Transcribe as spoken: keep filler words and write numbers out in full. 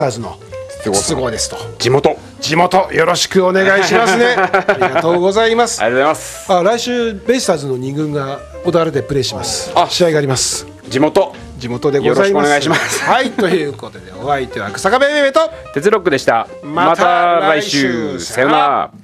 ーズの筒香ですと。 地元地元よろしくお願いしますね。ありがとうございます。 ありがとうございます。 あ、来週ベイスターズのに軍が小田原でプレーします。 あ、 試合があります。 地元地元でございます。 よろしくお願いします。 はい、ということでお相手は草壁めめと鉄ロックでした。また来週、さよなら。